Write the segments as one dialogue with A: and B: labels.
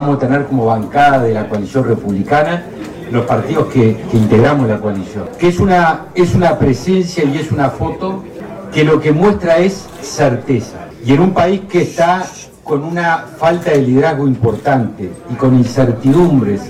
A: vamos a tener como bancada de la coalición republicana los partidos que integramos la coalición, que es una presencia y es una foto que lo que muestra es certeza. Y en un país que está con una falta de liderazgo importante y con incertidumbres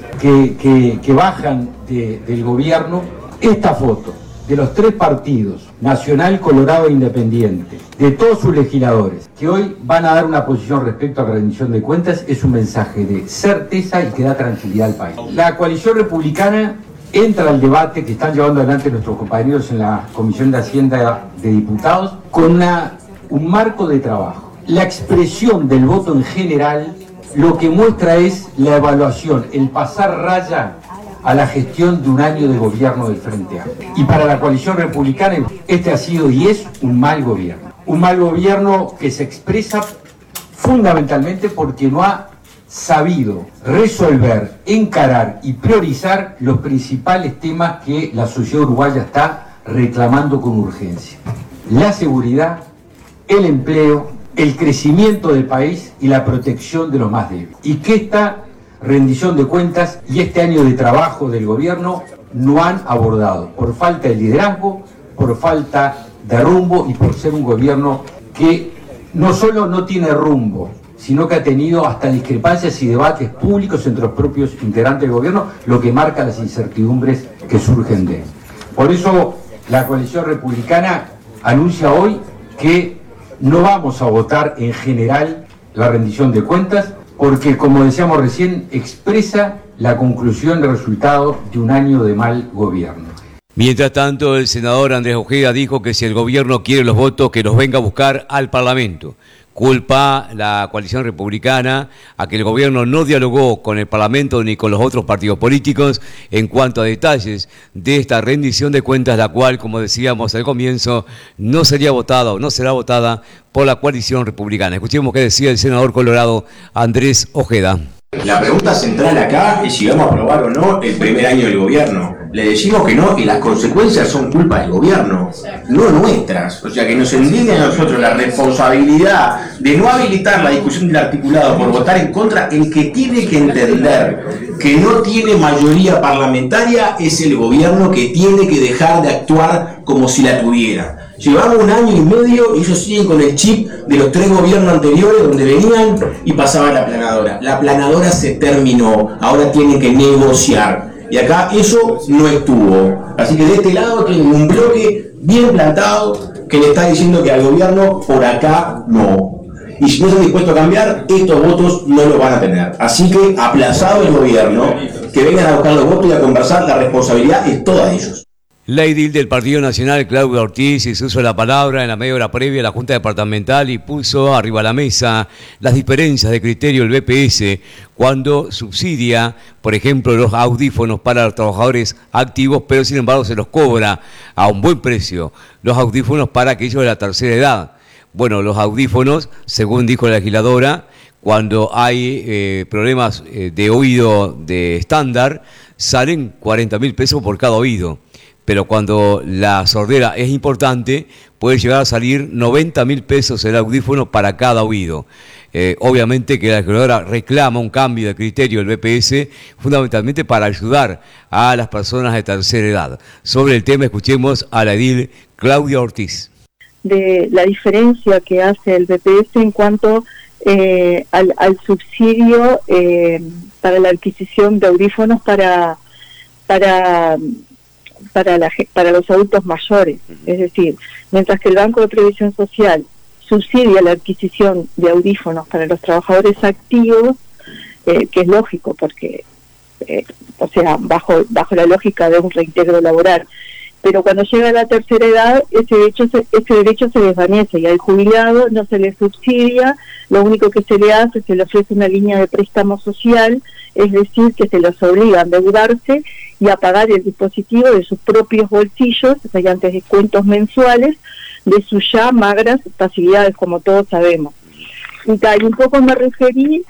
A: que bajan del gobierno, esta foto de los tres partidos, Nacional, Colorado e Independiente, de todos sus legisladores, que hoy van a dar una posición respecto a la rendición de cuentas, es un mensaje de certeza y que da tranquilidad al país. La coalición republicana entra al debate que están llevando adelante nuestros compañeros en la Comisión de Hacienda de Diputados con un marco de trabajo. La expresión del voto en general lo que muestra es la evaluación, el pasar raya a la gestión de un año de gobierno del Frente Amplio. Y para la coalición republicana este ha sido y es un mal gobierno. Un mal gobierno que se expresa fundamentalmente porque no ha sabido resolver, encarar y priorizar los principales temas que la sociedad uruguaya está reclamando con urgencia. La seguridad, el empleo, el crecimiento del país y la protección de los más débiles. Y que esta rendición de cuentas y este año de trabajo del gobierno no han abordado por falta de liderazgo, por falta de rumbo y por ser un gobierno que no solo no tiene rumbo, sino que ha tenido hasta discrepancias y debates públicos entre los propios integrantes del gobierno, lo que marca las incertidumbres que surgen de él. Por eso la coalición republicana anuncia hoy que no vamos a votar en general la rendición de cuentas, porque, como decíamos recién, expresa la conclusión del resultado de un año de mal gobierno.
B: Mientras tanto, el senador Andrés Ojeda dijo que si el gobierno quiere los votos, que los venga a buscar al Parlamento. Culpa la coalición republicana a que el gobierno no dialogó con el Parlamento ni con los otros partidos políticos en cuanto a detalles de esta rendición de cuentas, la cual, como decíamos al comienzo, no sería votada o no será votada por la coalición republicana. Escuchemos qué decía el senador colorado Andrés Ojeda.
C: La pregunta central acá es si vamos a aprobar o no el primer año del gobierno. Le decimos que no y las consecuencias son culpa del gobierno, no nuestras. O sea, que nos endigne a nosotros la responsabilidad de no habilitar la discusión del articulado por votar en contra. El que tiene que entender que no tiene mayoría parlamentaria es el gobierno, que tiene que dejar de actuar como si la tuviera. Llevamos un año y medio y ellos siguen con el chip de los 3 gobiernos anteriores, donde venían y pasaban la planadora. La planadora se terminó, ahora tienen que negociar. Y acá eso no estuvo. Así que de este lado tienen un bloque bien plantado que le está diciendo que al gobierno por acá no. Y si no están dispuestos a cambiar, estos votos no los van a tener. Así que aplazado el gobierno, que vengan a buscar los votos y a conversar, la responsabilidad es toda de ellos.
B: La edil del Partido Nacional, Claudia Ortiz, hizo la palabra en la media hora previa a la Junta Departamental y puso arriba a la mesa las diferencias de criterio del BPS cuando subsidia, por ejemplo, los audífonos para los trabajadores activos, pero sin embargo se los cobra a un buen precio, los audífonos para aquellos de la tercera edad. Bueno, los audífonos, según dijo la legisladora, cuando hay problemas de oído de estándar, salen 40.000 pesos por cada oído. Pero cuando la sordera es importante, puede llegar a salir 90.000 pesos el audífono para cada oído. Obviamente que la legisladora reclama un cambio de criterio del BPS, fundamentalmente para ayudar a las personas de tercera edad. Sobre el tema escuchemos a la edil Claudia Ortiz.
D: De la diferencia que hace el BPS en cuanto al subsidio para la adquisición de audífonos para los adultos mayores. Es decir, mientras que el Banco de Previsión Social subsidia la adquisición de audífonos para los trabajadores activos, que es lógico porque, bajo la lógica de un reintegro laboral, pero cuando llega a la tercera edad, ese derecho se desvanece y al jubilado no se le subsidia, lo único que se le hace es se le ofrece una línea de préstamo social, es decir, que se los obliga a endeudarse y a pagar el dispositivo de sus propios bolsillos mediante descuentos mensuales de sus ya magras facilidades, como todos sabemos. Y un poco me referí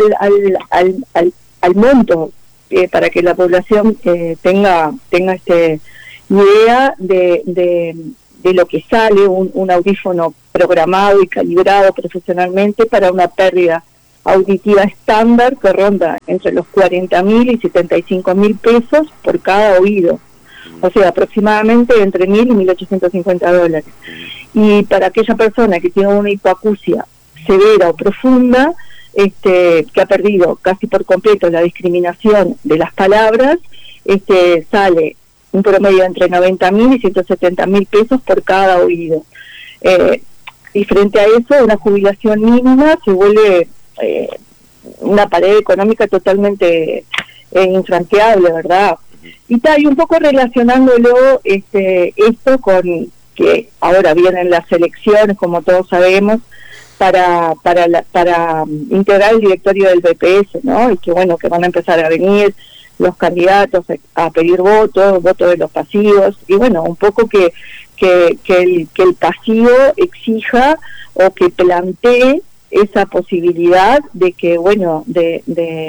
D: al monto, para que la población tenga idea de lo que sale un audífono programado y calibrado profesionalmente para una pérdida auditiva estándar que ronda entre los 40.000 y 75.000 pesos por cada oído, o sea, aproximadamente entre 1.000 y 1.850 dólares. Y para aquella persona que tiene una hipoacusia severa o profunda, que ha perdido casi por completo la discriminación de las palabras, sale un promedio entre 90.000 y 170.000 pesos por cada oído. Y frente a eso, una jubilación mínima se vuelve una pared económica totalmente infranqueable, ¿verdad? Y un poco relacionándolo esto con que ahora vienen las elecciones, como todos sabemos, para integrar el directorio del BPS, ¿no? Y que bueno, que van a empezar a venir los candidatos a pedir votos de los pasivos, y bueno, un poco que el pasivo exija o que plantee esa posibilidad de que, bueno, de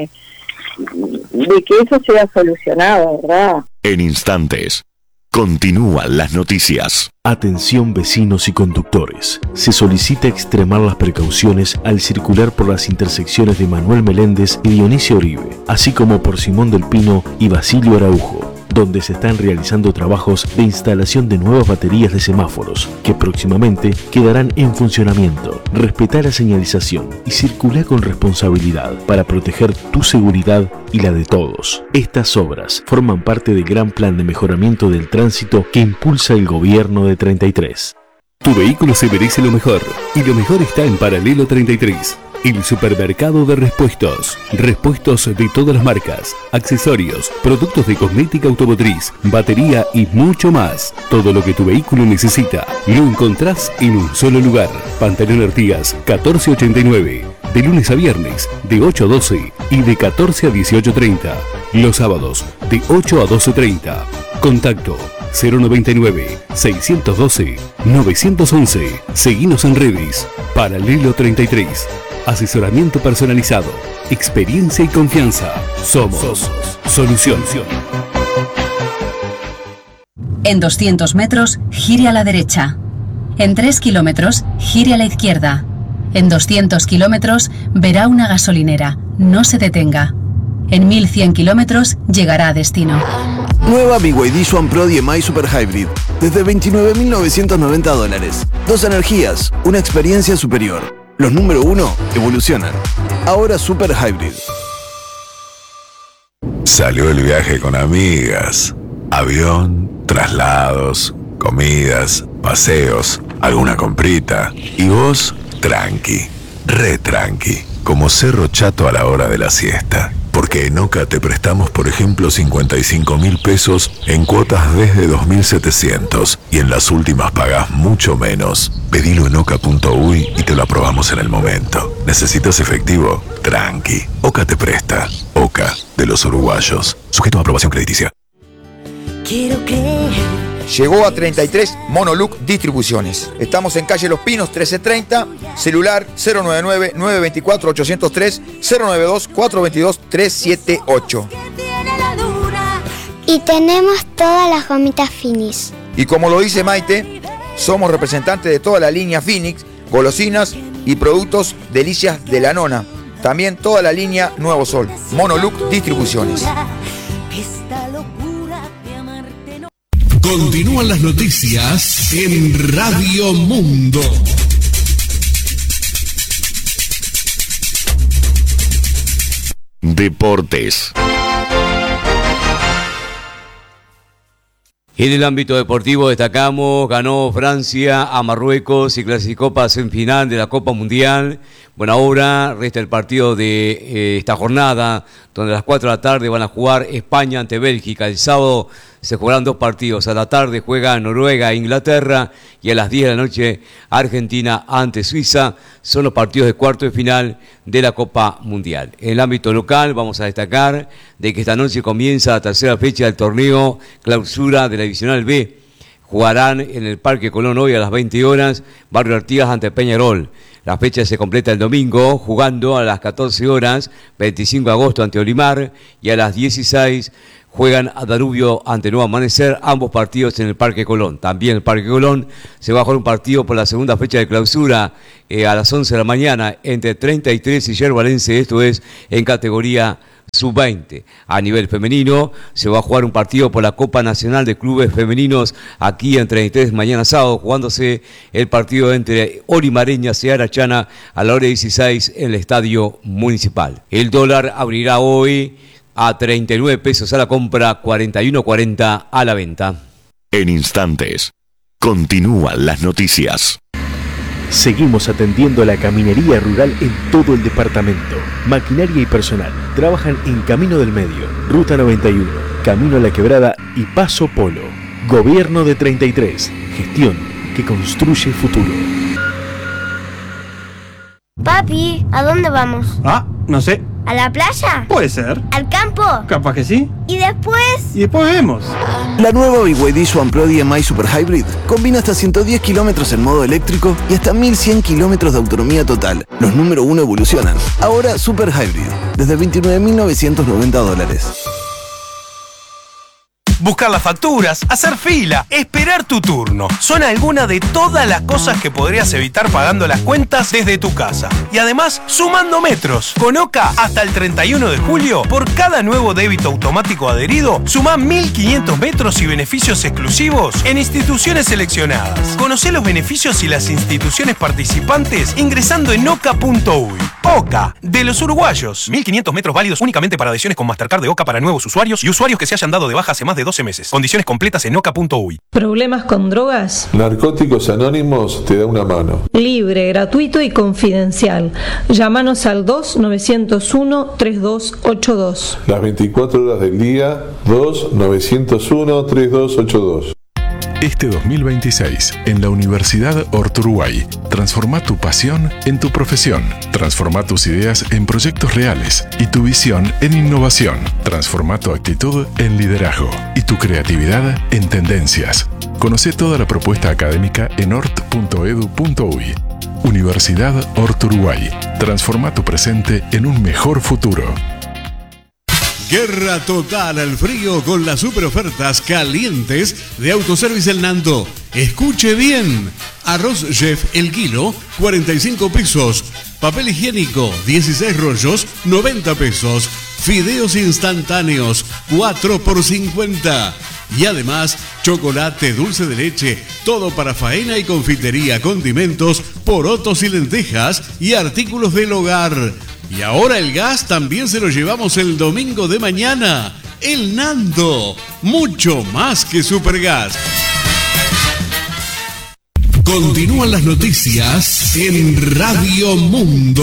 D: que eso sea solucionado, ¿verdad?
E: En instantes, continúan las noticias.
F: Atención vecinos y conductores. Se solicita extremar las precauciones al circular por las intersecciones de Manuel Meléndez y Dionisio Oribe, así como por Simón del Pino y Basilio Araujo, donde se están realizando trabajos de instalación de nuevas baterías de semáforos, que próximamente quedarán en funcionamiento. Respetá la señalización y circula con responsabilidad para proteger tu seguridad y la de todos. Estas obras forman parte del gran plan de mejoramiento del tránsito que impulsa el gobierno de 33.
G: Tu vehículo se merece lo mejor, y lo mejor está en Paralelo 33. El supermercado de repuestos. Repuestos de todas las marcas, accesorios, productos de cosmética automotriz, batería y mucho más. Todo lo que tu vehículo necesita lo encontrás en un solo lugar. Pantalón Artigas 1489. De lunes a viernes, de 8 a 12 y de 14 a 18:30. Los sábados, de 8 a 12:30. Contacto 099-612-911. Seguinos en redes. Paralelo 33. Asesoramiento personalizado, experiencia y confianza. Somos Solución.
H: En 200 metros, gire a la derecha. En 3 kilómetros, gire a la izquierda. En 200 kilómetros, verá una gasolinera. No se detenga. En 1100 kilómetros, llegará a destino.
I: Nueva BYD Swan Pro DMI Super Hybrid. Desde $29.990. 2 energías, una experiencia superior. Los número 1 evolucionan. Ahora Super Hybrid.
E: Salió el viaje con amigas. Avión, traslados, comidas, paseos, alguna comprita. Y vos, tranqui, re tranqui, como Cerro Chato a la hora de la siesta. Porque en OCA te prestamos, por ejemplo, 55.000 pesos en cuotas desde 2.700 y en las últimas pagás mucho menos. Pedilo en oca.uy y te lo aprobamos en el momento. ¿Necesitas efectivo? Tranqui. OCA te presta. OCA, de los uruguayos. Sujeto a aprobación crediticia.
J: Quiero creer. Llegó a 33 Monoluc Distribuciones. Estamos en calle Los Pinos 1330, celular 099-924-803, 092-422-378.
K: Y tenemos todas las gomitas Finis.
J: Y como lo dice Maite, somos representantes de toda la línea Phoenix, golosinas y productos Delicias de la Nona. También toda la línea Nuevo Sol. Monoluc Distribuciones.
G: Continúan las noticias en Radio Mundo.
E: Deportes.
B: En el ámbito deportivo destacamos, ganó Francia a Marruecos y clasificó para semifinal de la Copa Mundial. Bueno, ahora resta el partido de esta jornada, donde a las 4 de la tarde van a jugar España ante Bélgica. El sábado se jugarán 2 partidos. A la tarde juega Noruega e Inglaterra y a las 10 de la noche Argentina ante Suiza. Son los partidos de cuarto de final de la Copa Mundial. En el ámbito local vamos a destacar de que esta noche comienza la tercera fecha del torneo clausura de la Divisional B. Jugarán en el Parque Colón hoy a las 20 horas, Barrio Artigas ante Peñarol. La fecha se completa el domingo, jugando a las 14 horas, 25 de agosto ante Olimar, y a las 16 juegan a Danubio ante Nuevo Amanecer, ambos partidos en el Parque Colón. También el Parque Colón se va a jugar un partido por la segunda fecha de clausura a las 11 de la mañana entre 33 y Yerbalense, esto es en categoría sub-20. A nivel femenino se va a jugar un partido por la Copa Nacional de Clubes Femeninos aquí en 33 mañana sábado, jugándose el partido entre Orimareñas y Arachana a la hora 16 en el Estadio Municipal. El dólar abrirá hoy a 39 pesos a la compra, 41.40 a la venta.
E: En instantes, continúan las noticias.
F: Seguimos atendiendo a la caminería rural en todo el departamento. Maquinaria y personal trabajan en Camino del Medio, Ruta 91, Camino a la Quebrada y Paso Polo. Gobierno de 33. Gestión que construye futuro.
K: Papi, ¿a dónde vamos?
L: Ah, no sé.
K: ¿A la playa?
L: Puede ser.
K: ¿Al campo?
L: Capaz que sí.
K: ¿Y después?
L: Y después vemos.
I: La nueva BYD Swan Pro DMI Super Hybrid combina hasta 110 kilómetros en modo eléctrico y hasta 1100 kilómetros de autonomía total. Los número 1 evolucionan. Ahora Super Hybrid, desde $29.990.
M: Buscar las facturas, hacer fila, esperar tu turno. Son algunas de todas las cosas que podrías evitar pagando las cuentas desde tu casa. Y además, sumando metros. Con OCA, hasta el 31 de julio, por cada nuevo débito automático adherido, sumá 1.500 metros y beneficios exclusivos en instituciones seleccionadas. Conocé los beneficios y las instituciones participantes ingresando en oca.uy. OCA, de los uruguayos. 1.500 metros válidos únicamente para adhesiones con Mastercard de OCA para nuevos usuarios y usuarios que se hayan dado de baja hace más de 12 meses. Condiciones completas en oca.uy.
N: ¿Problemas con drogas?
O: Narcóticos Anónimos te da una mano.
N: Libre, gratuito y confidencial. Llámanos al 2-901-3282.
O: Las 24 horas del día, 2-901-3282.
E: Este 2026, en la Universidad Orturuguay, transforma tu pasión en tu profesión. Transforma tus ideas en proyectos reales y tu visión en innovación. Transforma tu actitud en liderazgo y tu creatividad en tendencias. Conoce toda la propuesta académica en ort.edu.uy. Universidad Orturuguay. Transforma tu presente en un mejor futuro.
P: Guerra total al frío con las super ofertas calientes de Autoservice El Nando. Escuche bien. Arroz Chef el kilo, 45 pesos. Papel higiénico, 16 rollos, 90 pesos. Fideos instantáneos, 4 por 50. Y además, chocolate, dulce de leche, todo para faena y confitería, condimentos, porotos y lentejas y artículos del hogar. Y ahora el gas también se lo llevamos el domingo de mañana. El Nando, mucho más que Supergas. Continúan las noticias en Radio Mundo.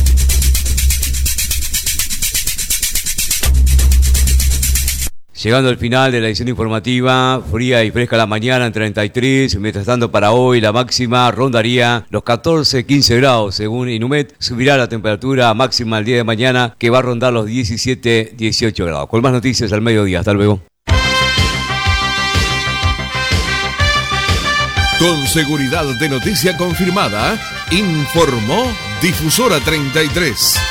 B: Llegando al final de la edición informativa, fría y fresca la mañana en 33, mientras tanto para hoy la máxima rondaría los 14-15 grados según Inumet, subirá la temperatura máxima el día de mañana que va a rondar los 17-18 grados. Con más noticias al mediodía, hasta luego.
P: Con seguridad de noticia confirmada, informó Difusora 33.